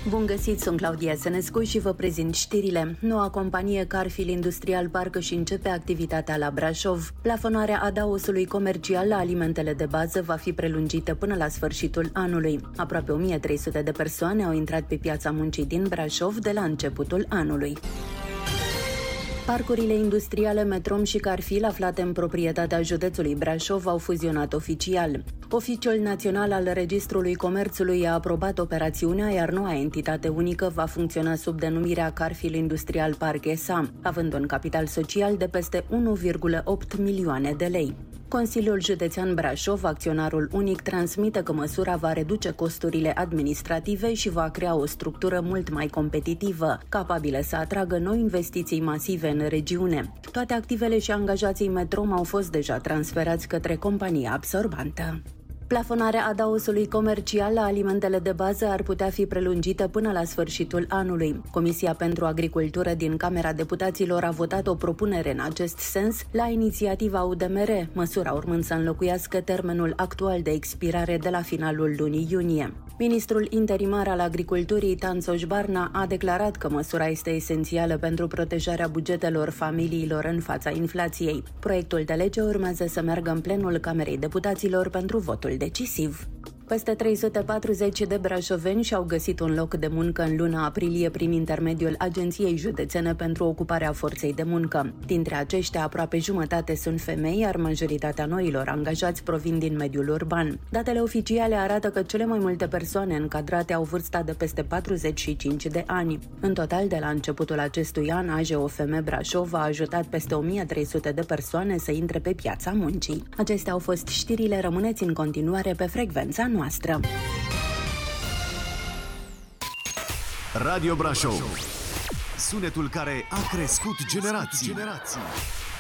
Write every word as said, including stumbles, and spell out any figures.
Bun găsit, sunt Claudia Sănescu și vă prezint știrile. Noua companie Carfill Industrial Park își începe activitatea la Brașov. Plafonarea adaosului comercial la alimentele de bază va fi prelungită până la sfârșitul anului. Aproape o mie trei sute de persoane au intrat pe piața muncii din Brașov de la începutul anului. Parcurile industriale Metrom și Carfill, aflate în proprietatea județului Brașov, au fuzionat oficial. Oficiul Național al Registrului Comerțului a aprobat operațiunea, iar noua entitate unică va funcționa sub denumirea Carfill Industrial Park S A, având un capital social de peste unu virgulă opt milioane de lei. Consiliul Județean Brașov, acționarul unic, transmite că măsura va reduce costurile administrative și va crea o structură mult mai competitivă, capabilă să atragă noi investiții masive în regiune. Toate activele și angajații Metrom au fost deja transferați către compania absorbantă. Plafonarea adaosului comercial la alimentele de bază ar putea fi prelungită până la sfârșitul anului. Comisia pentru Agricultură din Camera Deputaților a votat o propunere în acest sens la inițiativa U D M R, măsura urmând să înlocuiască termenul actual de expirare de la finalul lunii iunie. Ministrul interimar al Agriculturii, Tanțoș Barna, a declarat că măsura este esențială pentru protejarea bugetelor familiilor în fața inflației. Proiectul de lege urmează să meargă în plenul Camerei Deputaților pentru votul decisiv. Peste trei sute patruzeci de brașoveni și-au găsit un loc de muncă în luna aprilie prin intermediul Agenției Județene pentru Ocuparea Forței de Muncă. Dintre aceștia, aproape jumătate sunt femei, iar majoritatea noilor angajați provin din mediul urban. Datele oficiale arată că cele mai multe persoane încadrate au vârsta de peste patruzeci și cinci de ani. În total, de la începutul acestui an, A J O F M Brașov a ajutat peste o mie trei sute de persoane să intre pe piața muncii. Acestea au fost știrile, rămâneți în continuare pe frecvența noastră. Radio Brașov, sunetul care a crescut generații. generații.